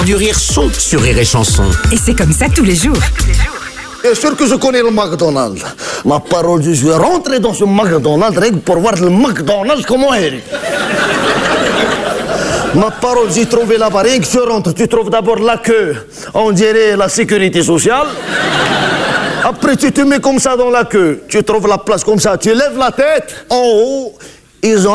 du rire sont sur Rire et Chanson. Et c'est comme ça tous les jours. Bien sûr que je connais le McDonald's. Ma parole, je suis rentré dans ce McDonald's rien que pour voir le McDonald's comment il est. Ma parole, j'ai trouvé là-bas, rien que tu rentres, tu trouves d'abord la queue, on dirait la sécurité sociale. Après, tu te mets comme ça dans la queue, tu trouves la place comme ça, tu lèves la tête, en haut, ils ont